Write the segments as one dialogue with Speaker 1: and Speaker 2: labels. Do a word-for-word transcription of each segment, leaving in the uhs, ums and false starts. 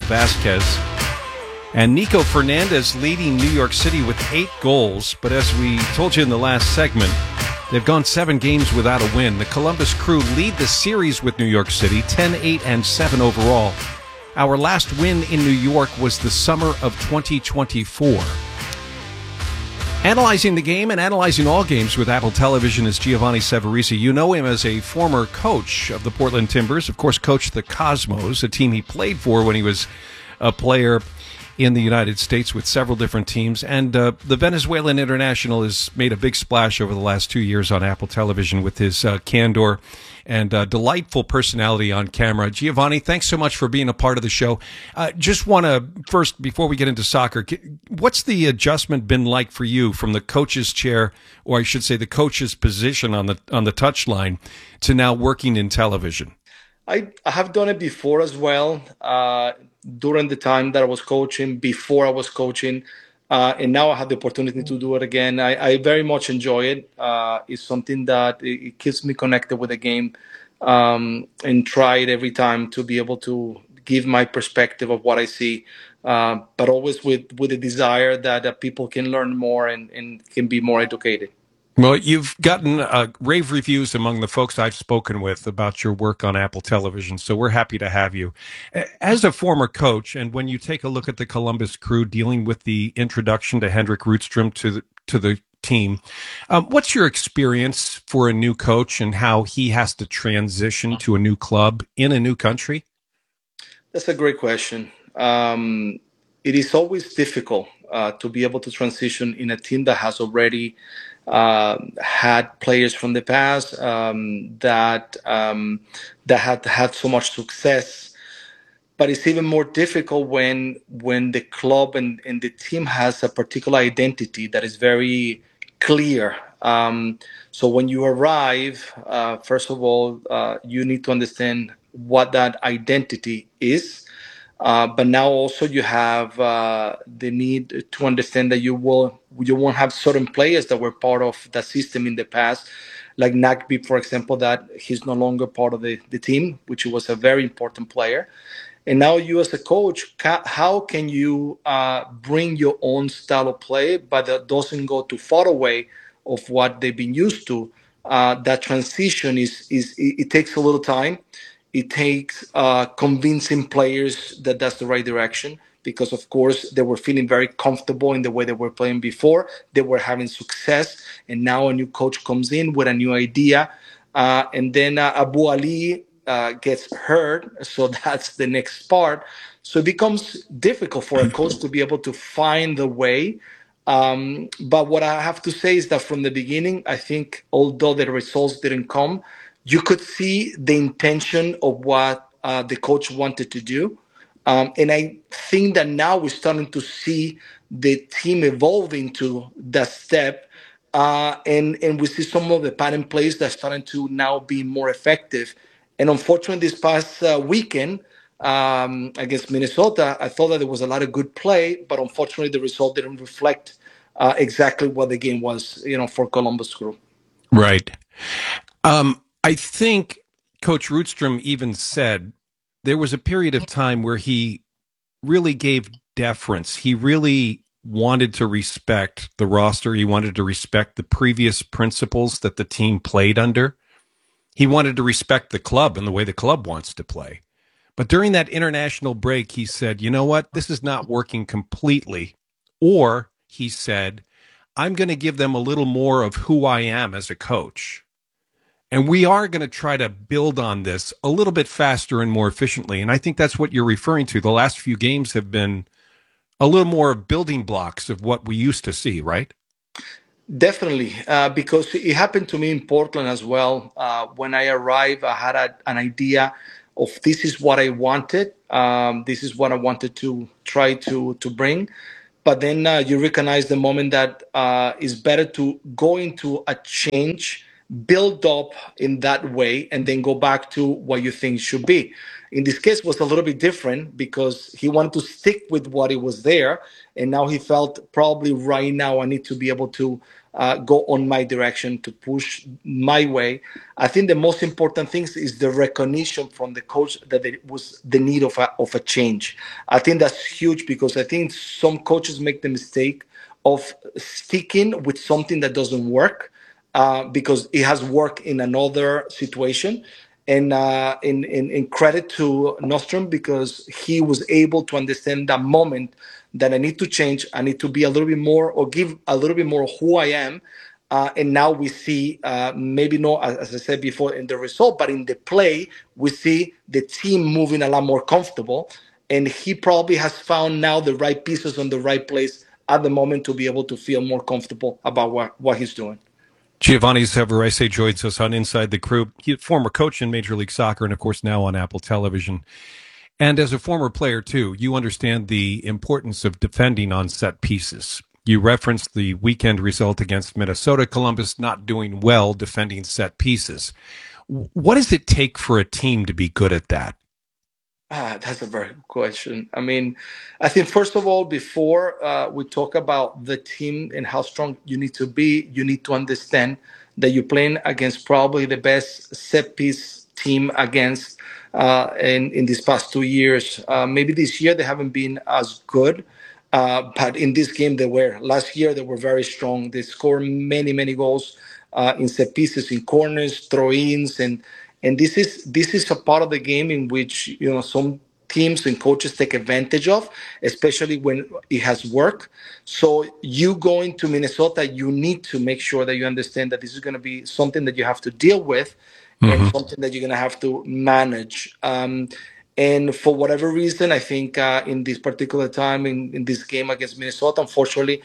Speaker 1: Vasquez. And Nico Fernandez leading New York City with eight goals. But as we told you in the last segment, they've gone seven games without a win. The Columbus Crew lead the series with New York City, ten eight and seven overall. Our last win in New York was the summer of twenty twenty-four. Analyzing the game and analyzing all games with Apple Television is Giovanni Savarese. You know him as a former coach of the Portland Timbers, of course, coached the Cosmos, a team he played for when he was a player in the United States with several different teams. And uh, the Venezuelan international has made a big splash over the last two years on Apple Television with his uh, candor and uh, delightful personality on camera. Giovanni, thanks so much for being a part of the show. Uh, just want to, first, before we get into soccer, what's the adjustment been like for you from the coach's chair, or I should say the coach's position on the on the touchline, to now working in television?
Speaker 2: I, I have done it before as well, uh, during the time that I was coaching, before I was coaching, uh, and now I have the opportunity to do it again. I, I very much enjoy it. Uh, it's something that it, it keeps me connected with the game, um, and try it every time to be able to give my perspective of what I see, uh, but always with, with a desire that uh, people can learn more and, and can be more educated.
Speaker 1: Well, you've gotten uh, rave reviews among the folks I've spoken with about your work on Apple Television, so we're happy to have you. As a former coach, and when you take a look at the Columbus Crew dealing with the introduction to Hendrik Rudstrom to the, to the team, um, what's your experience for a new coach and how he has to transition to a new club in a new country?
Speaker 2: That's a great question. Um, it is always difficult uh, to be able to transition in a team that has already uh, had players from the past, um, that um, that had had so much success. But it's even more difficult when when the club and, and the team has a particular identity that is very clear. Um, so when you arrive, uh, first of all, uh, you need to understand what that identity is. Uh, but now also you have uh, the need to understand that you will you won't have certain players that were part of the system in the past, like Nagby, for example, that he's no longer part of the, the team, which was a very important player. And now you as a coach, ca- how can you uh, bring your own style of play, but that doesn't go too far away of what they've been used to? Uh, that transition is is it, it takes a little time. It takes uh, convincing players that that's the right direction, because, of course, they were feeling very comfortable in the way they were playing before. They were having success, and now a new coach comes in with a new idea. Uh, and then uh, Abu Ali uh, gets hurt, so that's the next part. So it becomes difficult for a coach to be able to find the way. Um, but what I have to say is that from the beginning, I think although the results didn't come, you could see the intention of what uh, the coach wanted to do. Um, and I think that now we're starting to see the team evolving to that step. Uh, and, and we see some of the pattern plays that are starting to now be more effective. And unfortunately, this past uh, weekend um, against Minnesota, I thought that there was a lot of good play, but unfortunately, the result didn't reflect uh, exactly what the game was, you know, for Columbus Crew.
Speaker 1: Right. Um, I think Coach Rudstrom even said there was a period of time where he really gave deference. He really wanted to respect the roster. He wanted to respect the previous principles that the team played under. He wanted to respect the club and the way the club wants to play. But during that international break, he said, you know what? This is not working completely. Or he said, I'm going to give them a little more of who I am as a coach. And we are going to try to build on this a little bit faster and more efficiently. And I think that's what you're referring to. The last few games have been a little more of building blocks of what we used to see, right?
Speaker 2: Definitely, uh, because it happened to me in Portland as well. Uh, when I arrived, I had a, an idea of this is what I wanted. Um, this is what I wanted to try to to bring. But then uh, you recognize the moment that uh, it's better to go into a change build up in that way and then go back to what you think should be. In this case was a little bit different because he wanted to stick with what it was there, and now he felt probably right now I need to be able to uh, go on my direction to push my way. I think the most important thing is the recognition from the coach that it was the need of a, of a change. I think that's huge because I think some coaches make the mistake of sticking with something that doesn't work uh, because it has worked in another situation. And uh, in, in, in credit to Nostrum because he was able to understand that moment that I need to change. I need to be a little bit more or give a little bit more who I am. Uh, and now we see, uh, maybe not, as, as I said before, in the result, but in the play, we see the team moving a lot more comfortable. And he probably has found now the right pieces on the right place at the moment to be able to feel more comfortable about what, what he's doing.
Speaker 1: Giovanni Savarese joins us on Inside the Crew. He's a former coach in Major League Soccer and, of course, now on Apple Television. And as a former player, too, you understand the importance of defending on set pieces. You referenced the weekend result against Minnesota, Columbus not doing well defending set pieces. What does it take for a team to be good at that?
Speaker 2: Ah, that's a very good question. I mean, I think first of all, before uh, we talk about the team and how strong you need to be, you need to understand that you're playing against probably the best set piece team against uh, in in these past two years. Uh, maybe this year they haven't been as good, uh, but in this game they were. Last year they were very strong. They scored many many goals uh, in set pieces, in corners, throw-ins, and and this is this is a part of the game in which you know some teams and coaches take advantage of, especially when it has worked. So you going to Minnesota, you need to make sure that you understand that this is going to be something that you have to deal with, and
Speaker 1: Mm-hmm.
Speaker 2: something that you're going to have to manage. Um, and for whatever reason, I think uh, in this particular time in, in this game against Minnesota, unfortunately,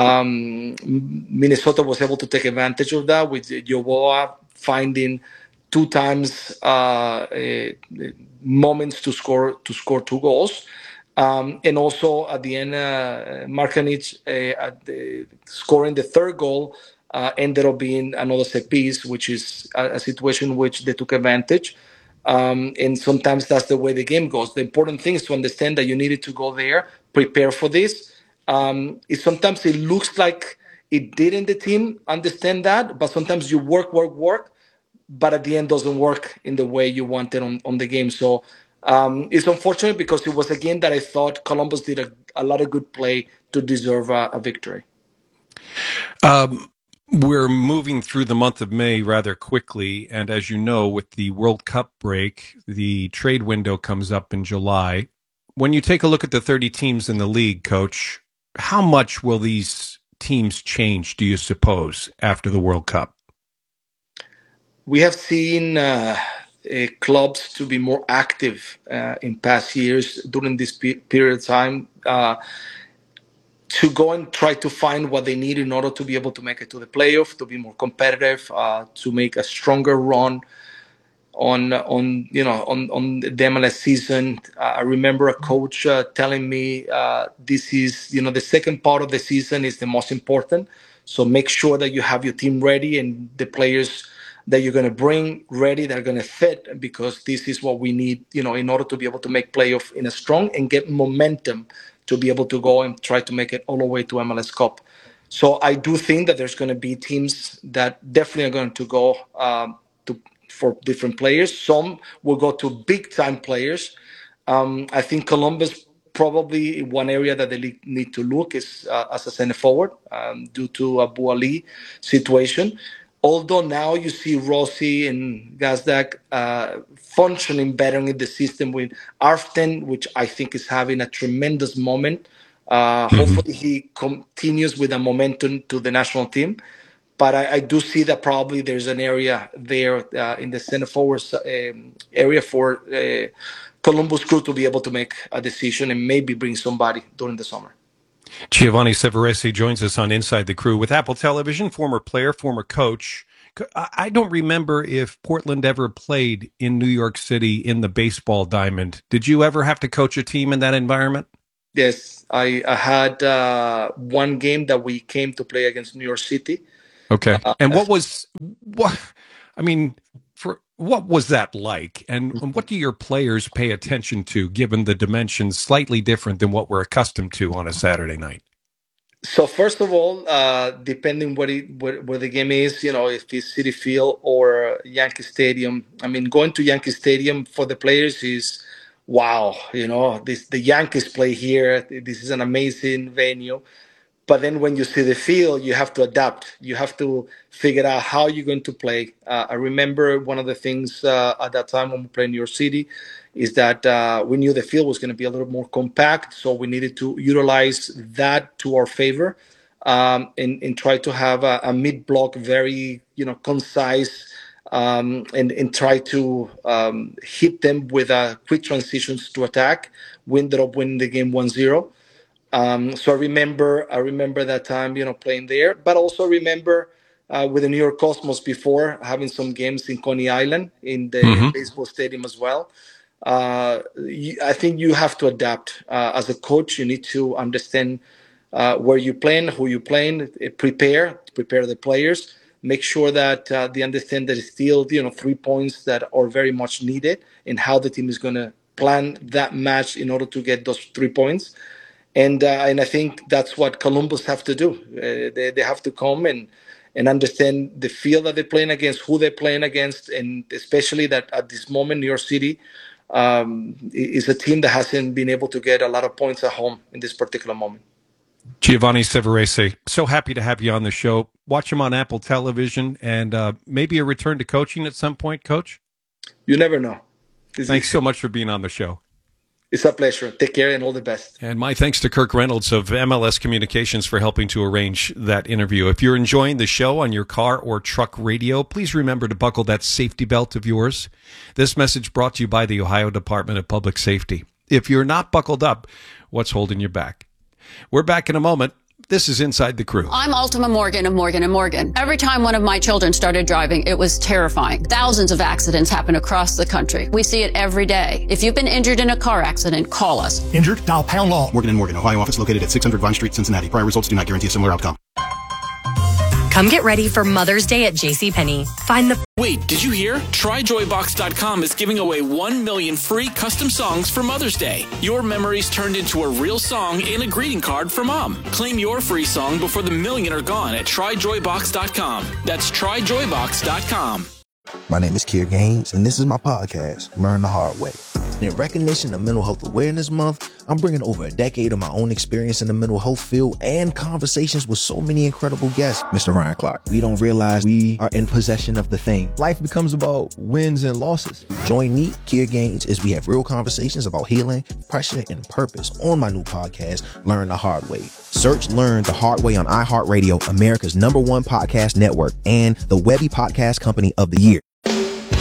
Speaker 2: um, Minnesota was able to take advantage of that with Yoboa finding two times uh, uh, moments to score to score two goals. Um, and also at the end, uh, Markanic uh, at the, scoring the third goal uh, ended up being another set piece, which is a, a situation in which they took advantage. Um, and sometimes that's the way the game goes. The important thing is to understand that you needed to go there, prepare for this. Um, it sometimes it looks like it didn't the team understand that, but sometimes you work, work, work, but at the end doesn't work in the way you wanted on, on the game. So um, it's unfortunate because it was a game that I thought Columbus did a, a lot of good play to deserve a, a victory.
Speaker 1: Um, we're moving through the month of May rather quickly. And as you know, with the World Cup break, the trade window comes up in July. When you take a look at the thirty teams in the league, coach, how much will these teams change, do you suppose, after the World Cup?
Speaker 2: We have seen uh, uh, clubs to be more active uh, in past years during this pe- period of time. Uh, to go and try to find what they need in order to be able to make it to the playoff, to be more competitive, uh, to make a stronger run on on you know on on the M L S season. Uh, I remember a coach uh, telling me uh, this is you know the second part of the season is the most important. So make sure that you have your team ready and the players that you're going to bring ready that are going to fit because this is what we need you know in order to be able to make playoff in a strong and get momentum to be able to go and try to make it all the way to M L S Cup. So I do think that there's going to be teams that definitely are going to go um, to for different players. Some will go to big time players. Um, I think Columbus probably one area that they need to look is uh, as a center forward um, due to a Buali situation. Although now you see Rossi and Gazdak uh, functioning better in the system with Arften, which I think is having a tremendous moment. Uh,
Speaker 1: Mm-hmm.
Speaker 2: hopefully he continues with a momentum to the national team. But I, I do see that probably there's an area there uh, in the center forward um, area for uh, Columbus Crew to be able to make a decision and maybe bring somebody during the summer.
Speaker 1: Giovanni Savarese joins us on Inside the Crew with Apple Television, former player, former coach. I I don't remember if Portland ever played in New York City in the baseball diamond. Did you ever have to coach a team in that environment?
Speaker 2: Yes, I, I had uh, one game that we came to play against New York City.
Speaker 1: Okay.
Speaker 2: Uh,
Speaker 1: And what was what? I mean, for what was that like? And, and what do your players pay attention to, given the dimensions slightly different than what we're accustomed to on a Saturday night?
Speaker 2: So first of all, uh, depending what it where, where the game is, you know, if it's Citi Field or Yankee Stadium. I mean, going to Yankee Stadium for the players is wow. You know, this the Yankees play here. This is an amazing venue. But then when you see the field, you have to adapt. You have to figure out how you're going to play. Uh, I remember one of the things uh, at that time when we played in New York City is that uh, we knew the field was going to be a little more compact, so we needed to utilize that to our favor, um, and, and try to have a, a mid-block very, you know, concise, um, and, and try to um, hit them with uh, quick transitions to attack. We ended up winning the game one zero. Um, so I remember, I remember that time, you know, playing there, but also remember uh, with the New York Cosmos before having some games in Coney Island in the
Speaker 1: Mm-hmm.
Speaker 2: baseball stadium as well. Uh, you, I think you have to adapt uh, as a coach. You need to understand uh, where you're playing, who you're playing, prepare, prepare the players, make sure that uh, they understand that it's still, you know, three points that are very much needed and how the team is going to plan that match in order to get those three points. And uh, and I think that's what Columbus have to do. Uh, they they have to come and and understand the field that they're playing against, who they're playing against, and especially that at this moment, New York City um, is a team that hasn't been able to get a lot of points at home in this particular moment.
Speaker 1: Giovanni Severese, so happy to have you on the show. Watch him on Apple Television, and uh, maybe a return to coaching at some point, Coach.
Speaker 2: You never know. It's,
Speaker 1: Thanks
Speaker 2: it's,
Speaker 1: so much for being on the show.
Speaker 2: it's a pleasure. Take care and all the best.
Speaker 1: And my thanks to Kirk Reynolds of M L S Communications for helping to arrange that interview. If you're enjoying the show on your car or truck radio, please remember to buckle that safety belt of yours. This message brought to you by the Ohio Department of Public Safety. If you're not buckled up, what's holding you back? We're back in a moment. This is Inside the Crew.
Speaker 3: I'm Ultima Morgan of Morgan and Morgan. Every time one of my children started driving, it was terrifying. Thousands of accidents happen across the country. We see it every day. If you've been injured in a car accident, call us.
Speaker 4: Injured? Dial pound law. Morgan and Morgan, Ohio office located at six hundred Vine Street, Cincinnati. Prior results do not guarantee a similar outcome.
Speaker 5: Come get ready for Mother's Day at JCPenney. Find the...
Speaker 6: Wait, did you hear? Try joy box dot com is giving away one million free custom songs for Mother's Day. Your memories turned into a real song and a greeting card for Mom. Claim your free song before the million are gone at try joy box dot com. That's try joy box dot com.
Speaker 7: My name is Kier Gaines, and this is my podcast, Learn the Hard Way. In recognition of Mental Health Awareness Month, I'm bringing over a decade of my own experience in the mental health field and conversations with so many incredible guests. Mister Ryan Clark, we don't realize we are in possession of the thing. Life becomes about wins and losses. Join me, Kier Gaines, as we have real conversations about healing, pressure, and purpose on my new podcast, Learn the Hard Way. Search Learn the Hard Way on iHeartRadio, America's number one podcast network, and the Webby Podcast Company of the Year.